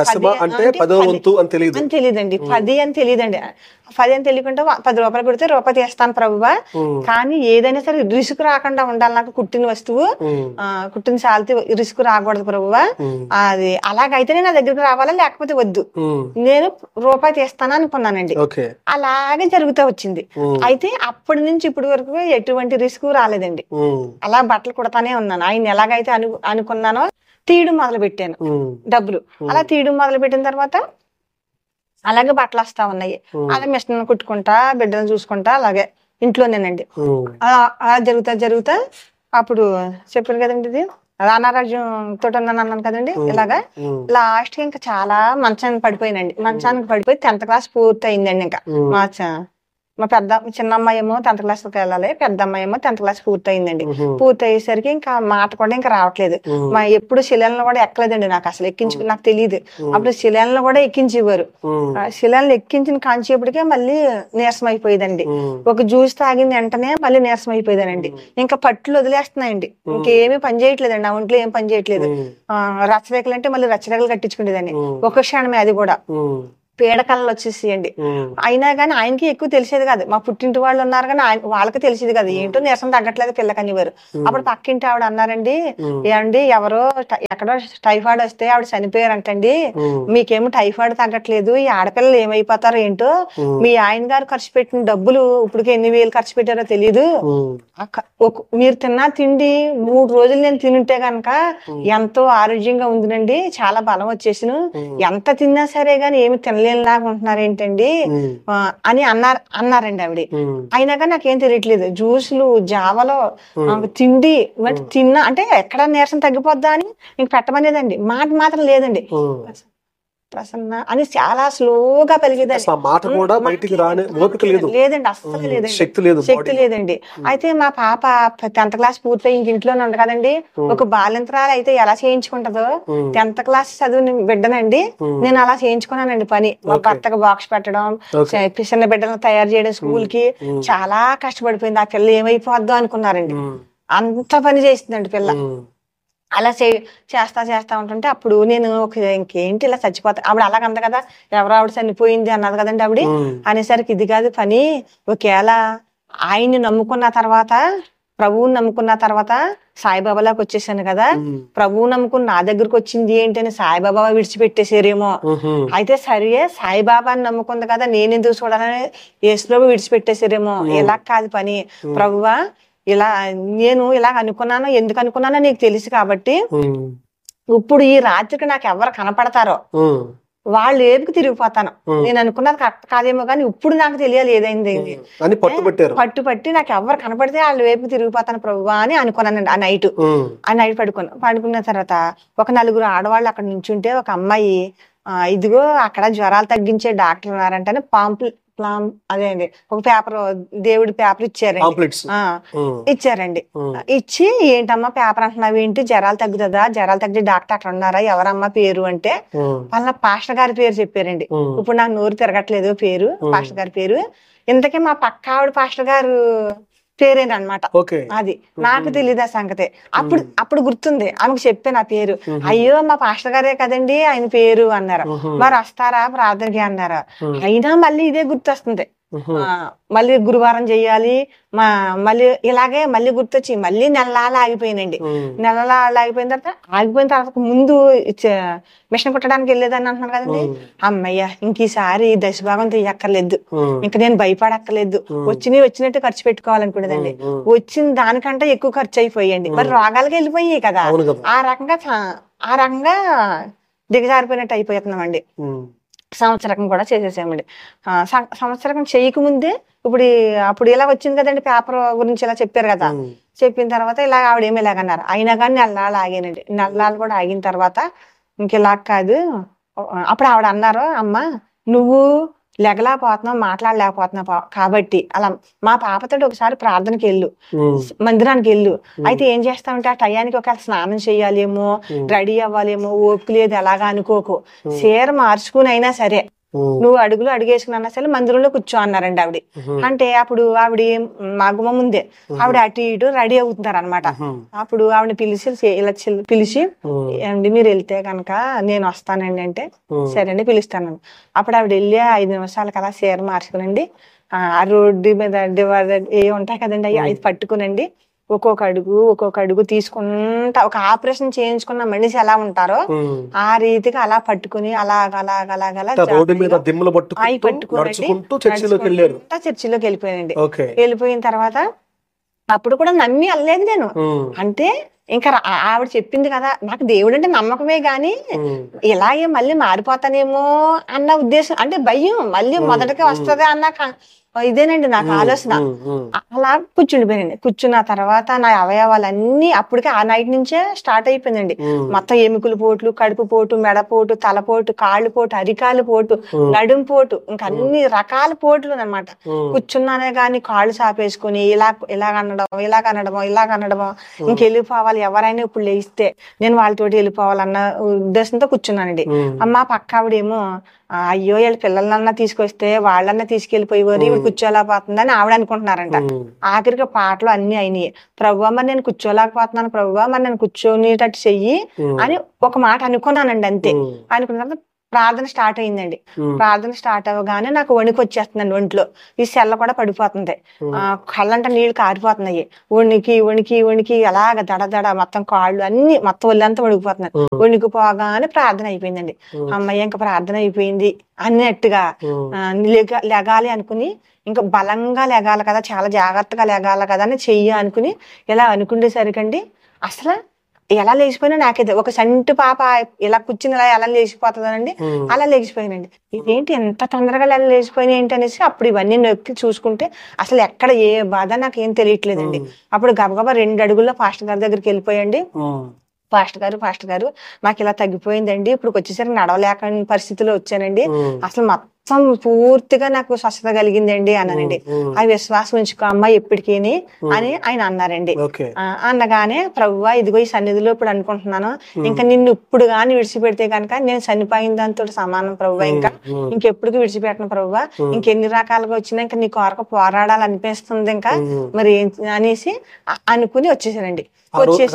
[SPEAKER 2] అని తెలియదండి, పది అని తెలియదండి. పది అని తెలియకుండా పది రూపాయలు పెడితే రూపాయి తీస్తాను ప్రభువా, కానీ ఏదైనా సరే రిసుకు రాకుండా ఉండాలి, నాకు కుట్టిన వస్తువు ఆ కుట్టిన సాల్తి రిసుకు రాకూడదు ప్రభువా, అది అలాగైతేనే నా దగ్గరికి రావాలా, లేకపోతే వద్దు, నేను రూపాయి తీస్తాను అనుకున్నానండి. అలాగే జరుగుతూ వచ్చింది. అయితే అప్పటి నుంచి ఇప్పటి వరకు ఎటువంటి రిస్క్ రాలేదండి. అలా బట్టలు కుడతానే ఉన్నాను. ఆయన ఎలాగైతే అను అనుకున్నానో తీయడం మొదలు పెట్టాను డబ్బులు. అలా తీయడం మొదలు పెట్టిన తర్వాత అలాగే బట్టలు వస్తా ఉన్నాయి. అలా మిషన్ కుట్టుకుంటా, బిడ్డలను చూసుకుంటా అలాగే ఇంట్లోనేనండి. అలా జరుగుతా జరుగుతా అప్పుడు చెప్పాను కదండి, ఇది రానారాజ్యం తోట అన్నాను కదండి. ఇలాగా లాస్ట్ కి ఇంకా చాలా మంచానికి పడిపోయినండి. మంచానికి పడిపోయి టెన్త్ క్లాస్ పూర్తి అయిందండి. ఇంకా మా మా పెద్ద చిన్న అమ్మాయి ఏమో టెన్త్ క్లాస్ కి వెళ్ళాలి, పెద్ద అమ్మాయి ఏమో టెన్త్ క్లాస్ పూర్తి అయిందండి. పూర్తి అయ్యేసరికి ఇంకా మాట కూడా ఇంకా రావట్లేదు. మా ఎప్పుడు శిలలను కూడా ఎక్కలేదండి, నాకు అసలు ఎక్కించు నాకు తెలియదు. అప్పుడు శిలలను కూడా ఎక్కించేవారు. శిలలను ఎక్కించిన కాంచేపటికే మళ్ళీ నీరసం అయిపోయేదండి. ఒక జ్యూస్ తాగిన వెంటనే మళ్ళీ నీరసం అయిపోయేదానండి. ఇంకా పట్టులు వదిలేస్తున్నాయండి, ఇంకేమీ పని చేయట్లేదండి, ఆ ఒంట్లో ఏం పని చేయట్లేదు. ఆ రచ్చరేకలు అంటే మళ్ళీ రచ్చరేకలు కట్టించుకునేదాన్ని ఒక క్షణమే, అది కూడా పీడకలలు వచ్చేసేయండి. అయినా కానీ ఆయనకి ఎక్కువ తెలిసేది కాదు. మా పుట్టింటి వాళ్ళు ఉన్నారు కానీ వాళ్ళకి తెలిసేది కాదు, ఏంటో నీరసం తగ్గట్లేదు పిల్లకనివారు. అప్పుడు పక్కింటి ఆవిడ అన్నారండి, ఏమండి ఎవరో ఎక్కడో టైఫాయిడ్ వస్తే ఆవిడ చనిపోయారంటండి, మీకేమో టైఫాయిడ్ తగ్గట్లేదు, ఈ ఆడపిల్లలు ఏమైపోతారో ఏంటో, మీ ఆయన గారు ఖర్చు పెట్టిన డబ్బులు ఇప్పటికి ఎన్ని వేలు ఖర్చు పెట్టారో తెలీదు, మీరు తిన్నా తిండి మూడు రోజులు నేను తింటే గనక ఎంతో ఆరోగ్యంగా ఉందినండి, చాలా బలం వచ్చేసిను, ఎంత తిన్నా సరే గాని ఏమి తినలేనిలాగా ఉంటున్నారు ఏంటండి అని అన్నారు అన్నారండి ఆవిడ. అయినా కానీ నాకేం తెలియట్లేదు, జ్యూసులు జావలో తిండి తిన్నా అంటే ఎక్కడ నీరసం తగ్గిపోద్దా అని ఇంక పెట్టమనేదండి. మాట మాత్రం లేదండి, ప్రసన్న అని చాలా స్లోగా పలికేదండి. లేదండి, అస్సలు లేదండి, శక్తి లేదండి. అయితే మా పాప టెన్త్ క్లాస్ పూర్తి ఇంక ఇంట్లోనే ఉంది కదండి, ఒక బాలింతరాలు అయితే ఎలా చేయించుకుంటదో, టెన్త్ క్లాస్ చదువు బిడ్డనండి నేను అలా చేయించుకున్నానండి పని. మా భర్తకు బాక్స్ పెట్టడం, చిన్న బిడ్డలను తయారు చేయడం, స్కూల్ కి చాలా కష్టపడిపోయింది. ఆ పిల్ల ఏమైపోద్దో అనుకున్నారండి, అంత పని చేసిందండి పిల్ల. అలా చే చేస్తా చేస్తా ఉంటుంటే అప్పుడు నేను ఒక ఇంకేంటి ఇలా చచ్చిపోతా, ఆవిడ అలాగంద కదా, ఎవరు ఆవిడ చనిపోయింది అన్నది కదండి ఆవిడ. అనేసరికి ఇది కాదు పని, ఒకవేళ ఆయన్ని నమ్ముకున్న తర్వాత, ప్రభువుని నమ్ముకున్న తర్వాత సాయిబాబాలోకి వచ్చేసాను కదా, ప్రభువు నమ్ముకుని నా దగ్గరకు వచ్చింది ఏంటి అని సాయిబాబా విడిచిపెట్టేసారేమో. అయితే సరే సాయిబాబాని నమ్ముకుంది కదా, నేను ఎందుకు చూడాలని యేసుప్రభు విడిచిపెట్టేసారేమో. ఇలా కాదు పని, ప్రభువా ఇలా నేను ఇలా అనుకున్నాను, ఎందుకు అనుకున్నానో నీకు తెలుసు కాబట్టి ఇప్పుడు ఈ రాత్రికి నాకు ఎవరు కనపడతారో వాళ్ళు ఏపుకి తిరిగిపోతాను. నేను అనుకున్నది కరెక్ట్ కాదేమో కానీ ఇప్పుడు నాకు తెలియాలి ఏదైంది పట్టుపట్టి నాకు ఎవరు కనపడితే వాళ్ళ వైపుకి తిరిగిపోతాను ప్రభువా అని అనుకున్నానండి. ఆ నైట్ ఆ నైట్ పడుకున్నా. పడుకున్న తర్వాత ఒక నలుగురు ఆడవాళ్ళు అక్కడ నుంచుంటే ఒక అమ్మాయి, ఆ ఇదిగో అక్కడ జ్వరాలు తగ్గించే డాక్టర్ ఉన్నారంటే పాంప్లెట్ ప్లామ్ అదే అండి ఒక పేపర్, దేవుడి పేపర్ ఇచ్చారండి. ఇచ్చారండి ఇచ్చి ఏంటమ్మా పేపర్ అంటున్నావు ఏంటి, జ్వరాలు తగ్గుతుందా, జ్వరాలు తగ్గే డాక్టర్ అక్కడ ఉన్నారా, ఎవరమ్మా పేరు అంటే వాళ్ళ పాస్టర్ గారి పేరు చెప్పారండి. ఇప్పుడు నాకు నోరు తిరగట్లేదు పేరు, పాస్టర్ గారి పేరు. ఇంతకీ మా పక్క ఆవిడ పాస్టర్ గారు పేరేనమాట. అది నాకు తెలియదు ఆ సంగతి. అప్పుడు అప్పుడు గుర్తుంది, ఆమెకు చెప్పాను ఆ పేరు. అయ్యో మా పాస్టర్ గారే కదండి ఆయన పేరు అన్నారు. మరి వస్తారా ప్రార్థనకి అన్నారు. అయినా మళ్ళీ ఇదే గుర్తొస్తుంది, మళ్ళీ గురువారం చెయ్యాలి, మా మళ్ళీ ఇలాగే మళ్ళీ గుర్తొచ్చి మళ్ళీ నెలలాల ఆగిపోయినండి. నెలలాల ఆగిపోయిన తర్వాత ఆగిపోయిన తర్వాత ముందు మిషన్ కుట్టడానికి వెళ్ళేదని అంటున్నాను కదండి. అమ్మయ్య ఇంక ఈసారి దశభాగం తీయక్కర్లేదు, ఇంక నేను భయపడక్కర్లేదు, వచ్చినవి వచ్చినట్టు ఖర్చు పెట్టుకోవాలనుకునేదండి. వచ్చిన దానికంటే ఎక్కువ ఖర్చు అయిపోయండి. మరి రోగాలకి వెళ్ళిపోయాయి కదా, ఆ రకంగా ఆ రకంగా దిగజారిపోయినట్టు అయిపోతున్నామండి. సంవత్సరకం కూడా చేసేసామండి. సంవత్సరకం చేయకముందే ఇప్పుడు అప్పుడు ఇలా వచ్చింది కదండి పేపర్ గురించి ఇలా చెప్పారు కదా, చెప్పిన తర్వాత ఇలా ఆవిడేమి ఇలాగన్నారు. అయినా కానీ నెలలాళ్ళు ఆగానండి. నెలలాళ్ళు కూడా ఆగిన తర్వాత ఇంక ఇలా కాదు, అప్పుడు ఆవిడ అన్నారు, అమ్మ నువ్వు లెగలేకపోతున్నావు, మాట్లాడలేకపోతున్నావు కాబట్టి అలా మా పాపతో ఒకసారి ప్రార్థనకి వెళ్ళు, మందిరానికి వెళ్ళు. అయితే ఏం చేస్తామంటే ఆ టయానికి ఒక స్నానం చేయాలేమో, రెడీ అవ్వాలేమో, ఓపిక లేదు ఎలాగా అనుకోకు, చీర మార్చుకుని అయినా సరే నువ్వు అడుగులు అడుగేసుకున్నా సరే మందిరంలో కూర్చో అన్నారండి ఆవిడ. అంటే అప్పుడు ఆవిడ మా గుమ్మ ముందే ఆవిడ అటు ఇటు రెడీ అవుతున్నారు అనమాట. అప్పుడు ఆవిడ పిలిచి ఇలా పిలిచి అండి మీరు వెళ్తే కనుక నేను వస్తానండి అంటే సరే అండి పిలుస్తాను. అప్పుడు ఆవిడ వెళ్ళి ఐదు నిమిషాలు కదా చీర మార్చుకునండి ఆ రోడ్డు మీద డివైడర్ ఏ ఉంటాయి కదండి అవి అది పట్టుకునండి ఒక్కొక్క అడుగు ఒక్కొక్క అడుగు తీసుకుంటా ఒక ఆపరేషన్ చేయించుకున్న మనిషి ఎలా ఉంటారో ఆ రీతిగా అలా పట్టుకుని అలాగ అలాగ అలాగలా అవి పట్టుకుని చర్చిలోకి వెళ్ళిపోయానండి. వెళ్ళిపోయిన తర్వాత అప్పుడు కూడా నమ్మి వెళ్ళలేదు నేను. అంటే ఇంకా ఆవిడ చెప్పింది కదా నాకు దేవుడు అంటే నమ్మకమే గాని ఇలాగే మళ్ళీ మారిపోతానేమో అన్న ఉద్దేశం, అంటే భయం మళ్ళీ మొదటికి వస్తుంది అన్న ఇదేనండి నాకు ఆలోచన. అలా కూర్చుండిపోయానండి. కూర్చున్న తర్వాత నా అవయవాలన్నీ అప్పటికే ఆ నైట్ నుంచే స్టార్ట్ అయిపోయిందండి. మొత్తం ఎముకల పోట్లు, కడుపు పోటు, మెడపోటు, తలపోటు, కాళ్ళు పోటు, అరికాలు పోటు, నడుం పోటు, ఇంకా అన్ని రకాల పోట్లు అనమాట. కూర్చున్నానే గాని కాళ్ళు చాపేసుకుని ఇలా ఇలా అనడమో ఇలా అనడమో ఇలా అనడమో ఇంక వెళ్ళిపోవాలి ఎవరైనా ఇప్పుడు లేస్తే నేను వాళ్ళతోటి వెళ్ళిపోవాలన్న ఉద్దేశంతో కూర్చున్నానండి. అమ్మ పక్క ఆవిడేమో అయ్యో వీళ్ళ పిల్లలన్నా తీసుకొస్తే వాళ్ళన్నా తీసుకెళ్లిపోయేవారు ఇవి కూర్చోలేకపోతుందని ఆవిడ అనుకుంటున్నారంట. ఆఖరికి పాటలు అన్ని అయినాయి. ప్రభువా మరి నేను కూర్చోలేకపోతున్నాను, ప్రభువా మరి నేను కూర్చొనేటట్టు చెయ్యి అని ఒక మాట అనుకున్నానండి. అంతే అనుకున్న ప్రార్థన స్టార్ట్ అయిందండి. ప్రార్థన స్టార్ట్ అవ్వగానే నాకు వణికి వచ్చేస్తుందండి. ఒంట్లో ఈ సెల్ల కూడా పడిపోతుంది, ఆ కళ్ళంట నీళ్లు కారిపోతున్నాయి. వణికి వణికి వణికి అలాగ దడ దడ మొత్తం కాళ్ళు అన్ని మొత్తం ఒళ్ళంతా వణికిపోతున్నాయి. వణికిపోగానే ప్రార్థన అయిపోయిందండి. అమ్మయ్య ఇంకా ప్రార్థన అయిపోయింది అన్నట్టుగా లెగ లెగాలి అనుకుని ఇంకా బలంగా లెగాలి కదా, చాలా జాగ్రత్తగా లెగాలి కదా అని చెయ్యి అనుకుని ఇలా అనుకునేసరికండి అసలు ఎలా లేచిపోయినా నాకైతే ఒక సంటి పాప ఇలా కూర్చుని ఇలా ఎలా లేచిపోతుందనండి అలా లేచిపోయినండి. ఇదేంటి ఎంత తొందరగా ఎలా లేచిపోయినా ఏంటి అనేసి అప్పుడు ఇవన్నీ నొక్కి చూసుకుంటే అసలు ఎక్కడ ఏ బాధ నాకు ఏం తెలియట్లేదండి. అప్పుడు గబగబా రెండు అడుగుల్లో పాస్టర్ గారి దగ్గరికి వెళ్ళిపోయండి. పాస్టర్ గారు పాస్టర్ గారు నాకు ఇలా తగ్గిపోయిందండి, ఇప్పుడు వచ్చేసరికి నడవలేక పరిస్థితిలో వచ్చానండి, అసలు మొత్తం పూర్తిగా నాకు స్వస్థత కలిగిందండి అన్నానండి. ఆ విశ్వాసం ఉంచుకో అమ్మ ఎప్పటికీ అని ఆయన అన్నారండి. అన్నగానే ప్రభువా ఇదిగో ఈ సన్నిధిలో ఇప్పుడు అనుకుంటున్నాను ఇంకా నిన్ను ఇప్పుడు గాని విడిచిపెడితే కనుక నేను చనిపోయిన దాంతో సమానం ప్రభువా, ఇంకా ఇంకెప్పటికీ విడిచిపెట్టను ప్రభువా, ఇంకెన్ని రకాలుగా వచ్చినా ఇంకా నీ కొరకు పోరాడాలనిపిస్తుంది ఇంకా మరి అనేసి అనుకుని వచ్చేసానండి. వచ్చేసి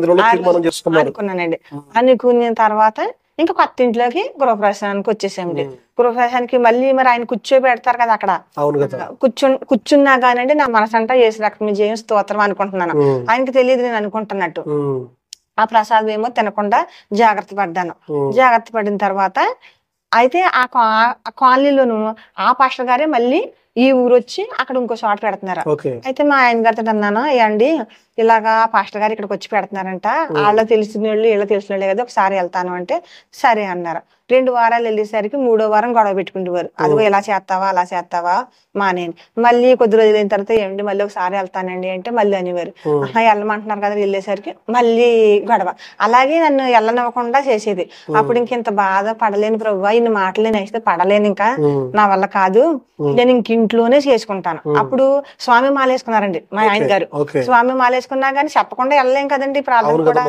[SPEAKER 2] అనుకున్నానండి. అనుకున్న తర్వాత ఇంకా కొత్త ఇంట్లోకి గృహప్రవేశానికి వచ్చేసామండి. గృహప్రవేశానికి మళ్ళీ మరి ఆయన కూర్చోబెడతారు కదా అక్కడ, కూర్చు కూర్చున్నా కానండి నా మనసంతా యేసు రక్తం జయం స్తోత్రం అనుకుంటున్నాను. ఆయనకి తెలియదు నేను అనుకుంటున్నట్టు. ఆ ప్రసాదం ఏమో తినకుండా జాగ్రత్త పడ్డాను. జాగ్రత్త పడిన తర్వాత అయితే ఆ కాలనీలోను ఆ పాస్టర్ గారే మళ్ళీ ఈ ఊరు వచ్చి అక్కడ ఇంకో చోట పెడుతున్నారు. అయితే మా ఆయన గారితో అన్నాను, అండి ఇలాగా పాస్టర్ గారు ఇక్కడికి వచ్చి పెడుతున్నారంట, వాళ్ళ తెలిసిన వాళ్ళు వీళ్ళ తెలిసిన వాళ్ళే కదా ఒకసారి వెళ్తాను అంటే సరే అన్నారు. రెండు వారాలు వెళ్ళేసరికి మూడో వారం గొడవ పెట్టుకుంటేవారు. అదిగో ఇలా చేస్తావా అలా చేస్తావా మానేని. మళ్ళీ కొద్ది రోజులు అయిన తర్వాత ఏమండి మళ్ళీ ఒకసారి వెళ్తానండి అంటే మళ్ళీ అనేవారు. ఆహా వెళ్ళమంటున్నారు కదా వెళ్ళేసరికి మళ్ళీ గొడవ. అలాగే నన్ను వెళ్ళనివ్వకుండా చేసేది. అప్పుడు ఇంకెంత బాధ పడలేను ప్రభువా, ఇన్ని మాటలు నేను అయితే పడలేను, ఇంకా నా వల్ల కాదు, నేను ఇంక ఇంట్లోనే చేసుకుంటాను. అప్పుడు స్వామి మాల వేసుకున్నారండి మా ఆయన గారు. స్వామి మాల వేసుకున్నా కానీ చెప్పకుండా వెళ్ళలేం కదండి ప్రార్థన కూడా.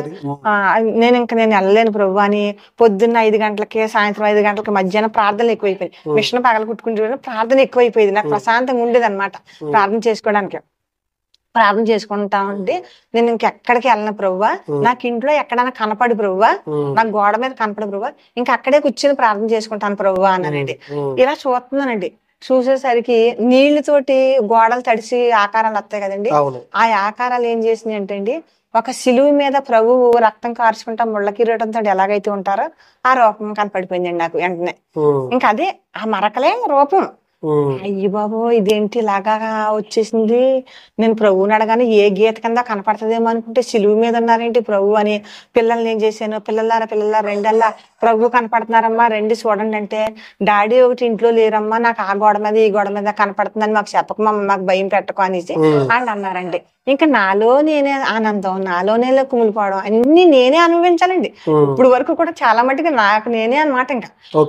[SPEAKER 2] నేను ఇంకా నేను వెళ్ళలేను ప్రభు అని పొద్దున్న ఐదు గంటలకి సాయంత్రం ఐదు గంటలకి మధ్యాహ్నం ప్రార్థనలు ఎక్కువైపోయింది. మిషన్ పగల కుట్టుకుంటే ప్రార్థన ఎక్కువైపోయింది. నాకు ప్రశాంతంగా ఉండేది అనమాట ప్రార్థన చేసుకోవడానికి. ప్రార్థన చేసుకుంటా ఉంటే నేను ఇంకెక్కడికి వెళ్ళను ప్రభువా, నాకు ఇంట్లో ఎక్కడైనా కనపడి ప్రభువా, నాకు గోడ మీద కనపడి ప్రభువా, ఇంకా అక్కడే కూర్చొని ప్రార్థన చేసుకుంటాను ప్రభువా అన్నానండి. ఇలా చూస్తున్నానండి. చూసేసరికి నీళ్లతోటి గోడలు తడిసి ఆకారాలు వస్తాయి కదండి, ఆ ఆకారాలు ఏం చేసినాయి అంటే అండి ఒక సిలువు మీద ప్రభువు రక్తం కార్చుకుంటా ముళ్ళ కిరీటంతో ఎలాగైతే ఉంటారో ఆ రూపం కనపడిపోయిందండి నాకు వెంటనే. ఇంకా అదే ఆ మరకలే రూపం. అయ్యి బాబు ఇదేంటి ఇలాగా వచ్చేసింది, నేను ప్రభువుని అడగానే ఏ గీత కింద కనపడుతుందేమో అనుకుంటే సిలువు మీద ఉన్నారేంటి ప్రభు అని పిల్లల్ని ఏం చేశాను, పిల్లలారా పిల్లలారా రెండల్లా ప్రభు కనపడుతున్నారమ్మా రండి చూడండి అంటే, డాడీ ఒకటి ఇంట్లో లేరమ్మా నాకు ఆ గోడ మీద ఈ గోడ మీద కనపడుతుందని మాకు చెప్పకమా, మాకు భయం పెట్టకు అనేసి వాళ్ళు అన్నారండి. ఇంకా నాలో నేనే ఆనందం, నాలోనే కుమిలిపోవడం అన్ని నేనే అనుభవించాలండి. ఇప్పుడు వరకు కూడా చాలా మటుకు నాకు నేనే అనమాట. ఇంకా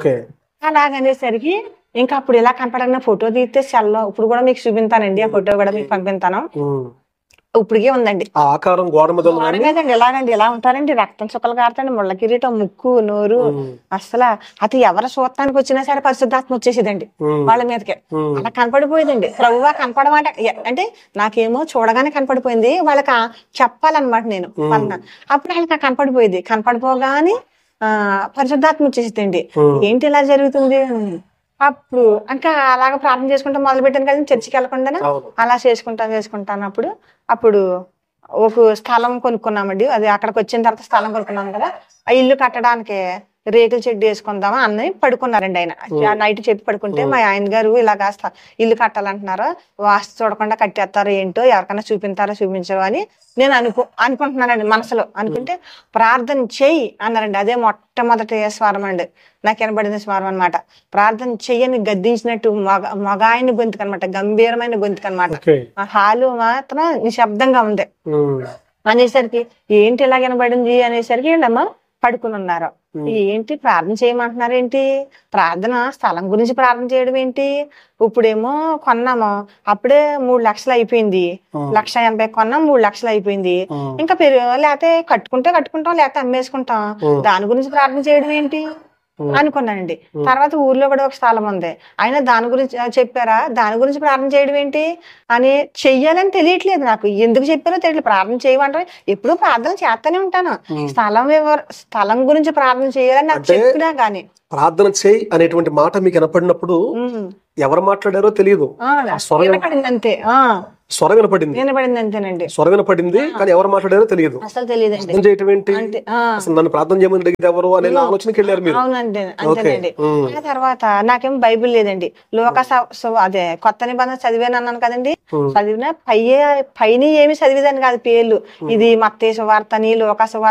[SPEAKER 2] అలాగనేసరికి ఇంకా అప్పుడు ఇలా కనపడన్నా ఫోటో తీస్తే సెల్లో ఇప్పుడు కూడా మీకు చూపించానండి, ఆ ఫోటో కూడా మీకు పంపిస్తాను. ఇప్పటికే ఉందండి.
[SPEAKER 1] ఆ ఆకారం గోడ మీద ఉంది
[SPEAKER 2] గోడ
[SPEAKER 1] కానీ
[SPEAKER 2] మీదండి ఇలాగండి ఇలా ఉంటారండి, రక్తం చుక్కలు కారుతండి, ముళ్ళ కిరీటం, ముక్కు, నోరు, అసలు అది ఎవరు చూడటానికి వచ్చినా సరే పరిశుద్ధాత్మ వచ్చేసేదండి వాళ్ళ మీదకే. అలా కనపడిపోయేదండి. ప్రభువా కనపడమాట ఎ- అంటే నాకేమో చూడగానే కనపడిపోయింది, వాళ్ళకి ఆ చెప్పాలన్నమాట నేను పన్న. అప్పుడు వాళ్ళకి ఆ కనపడిపోయేది. కనపడిపోగానే ఆ పరిశుద్ధాత్మ వచ్చేసేదండి. ఏంటి ఇలా జరుగుతుంది? అప్పుడు ఇంకా అలాగ ప్రార్థన చేసుకుంటా మొదలు పెట్టాను కదా చర్చికి వెళ్ళకుండా.
[SPEAKER 1] అవును.
[SPEAKER 2] అలా చేసుకుంటాను చేసుకుంటాను అప్పుడు అప్పుడు ఒక స్థలం కొనుక్కున్నామండి. అది అక్కడికి వచ్చిన తర్వాత స్థలం కొనుక్కున్నాం కదా, ఆ ఇల్లు కట్టడానికి రేకుల షెడ్ వేసుకుందామా అని పడుకున్నారండి ఆయన. ఆ నైట్ చెప్పి పడుకుంటే మా ఆయన గారు ఇలాగా స్థ- ఇల్లు కట్టాలంటున్నారు, వాస్తు చూడకుండా కట్టేస్తారో ఏంటో, ఎవరికైనా చూపించారో చూపించరు అని నేను అనుకో అనుకుంటున్నానండి మనసులో. అనుకుంటే ప్రార్థన చెయ్యి అన్నారండి. అదే మొట్టమొదటి స్వరం అండి నాకు వినబడిన స్వరం అనమాట. ప్రార్థన చెయ్యని గద్దించినట్టు మగ మగాయన గొంతుకు అనమాట, గంభీరమైన గొంతుకు అనమాట.
[SPEAKER 1] ఓకే.
[SPEAKER 2] ఆ హాలు మాత్రం నిశ్శబ్దంగా ఉంది.
[SPEAKER 1] ఉమ్.
[SPEAKER 2] అనేసరికి ఏంటి ఇలా వినబడింది అనేసరికి వీళ్ళమ్మ పడుకుని ఉన్నారు. ఏంటి ప్రార్థన చేయమంటున్నారు ఏంటి, ప్రార్థన స్థలం గురించి ప్రార్థన చేయడం ఏంటి, ఇప్పుడేమో కొన్నాము అప్పుడే మూడు లక్షలు అయిపోయింది, లక్ష ఎనభై కొన్నాం మూడు లక్షలు అయిపోయింది, ఇంకా పెరుగు లేకపోతే కట్టుకుంటే కట్టుకుంటాం లేకపోతే అమ్మేసుకుంటాం, దాని గురించి ప్రార్థన చేయడం ఏంటి అనుకున్నానండి. తర్వాత ఊర్లో కూడా ఒక స్థలం ఉంది, అయినా దాని గురించి చెప్పారా, దాని గురించి ప్రార్థన చేయడం ఏంటి అని చెయ్యాలని తెలియట్లేదు నాకు, ఎందుకు చెప్పారో తెలియట్లేదు. ప్రార్థన చేయమంటారు, ఎప్పుడూ ప్రార్థన చేస్తూనే ఉంటాను, స్థలం ఎవరు స్థలం గురించి ప్రార్థన చేయాలని నాకు చెప్పినా గానీ.
[SPEAKER 1] ప్రార్థన చేయి అనేటువంటి మాట మీకు వినపడినప్పుడు ఎవరు మాట్లాడారో తెలియదు, ఆ స్వరం
[SPEAKER 2] వినపడింది అంతే. ఆ
[SPEAKER 1] స్వరం వినపడింది
[SPEAKER 2] వినపడింది అంతేనండి,
[SPEAKER 1] స్వరం వినపడింది కానీ ఎవరు మాట్లాడారో తెలియదు.
[SPEAKER 2] అసలు తెలియదండి.
[SPEAKER 1] ప్రార్థన చేయటం ఏంటి,
[SPEAKER 2] అంటే ఆ
[SPEAKER 1] అసలు నన్ను ప్రార్థన చేయమని అడిగితే ఎవరు అనే ఆలోచనకి వెళ్ళారు మీరు.
[SPEAKER 2] అవునండి అంతేనండి. ఆ తర్వాత నాకేం బైబిల్ లేదండి, లోక స- సు- అదే కొత్త నిబంధన చదివాను అన్నాను కదండి, చదివిన పై పైన ఏమి చదివేదాన్ని కాదు పేర్లు, ఇది మత్తయి సువార్త అని లోక సువార్త